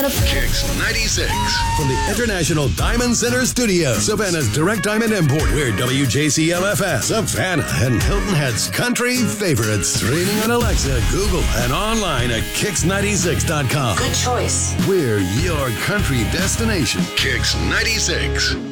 Kicks 96. From the International Diamond Center Studio, Savannah's Direct Diamond Import. We're WJCLFS, Savannah, and Hilton Head's country favorites. Streaming on Alexa, Google, and online at Kicks96.com. Good choice. We're your country destination. Kicks 96.